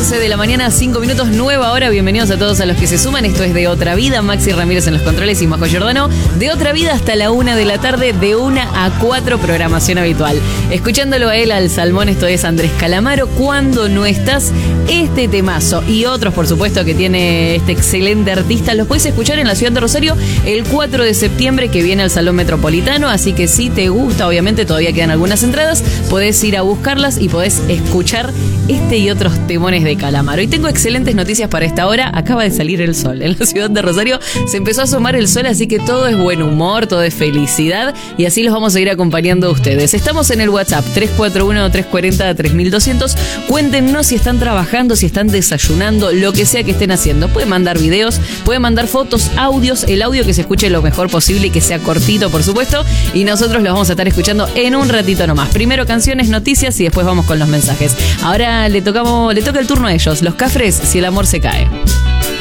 11 de la mañana, 5 minutos, nueva hora. Bienvenidos a todos a los que se suman. Esto es De Otra Vida. Maxi Ramírez en los controles y Majo Giordano. De Otra Vida hasta la 1 de la tarde, de 1 a 4, programación habitual. Escuchándolo a él, al Salmón, esto es Andrés Calamaro, Cuando no estás. Este temazo y otros, por supuesto, que tiene este excelente artista, los puedes escuchar en la ciudad de Rosario el 4 de septiembre, que viene al Salón Metropolitano. Así que si te gusta, obviamente todavía quedan algunas entradas, podés ir a buscarlas y podés escuchar este y otros temones de Calamaro. Y tengo excelentes noticias para esta hora. Acaba de salir el sol. En la ciudad de Rosario se empezó a asomar el sol, así que todo es buen humor, todo es felicidad, y así los vamos a ir acompañando a ustedes. Estamos en el WhatsApp 341-340-3200. Cuéntenos si están trabajando, si están desayunando, lo que sea que estén haciendo. Pueden mandar videos, pueden mandar fotos, audios, el audio que se escuche lo mejor posible y que sea cortito, por supuesto, y nosotros los vamos a estar escuchando en un ratito nomás. Primero canciones, noticias y después vamos con los mensajes. Ahora le toca el turno a ellos, los Cafres, Si el amor se cae.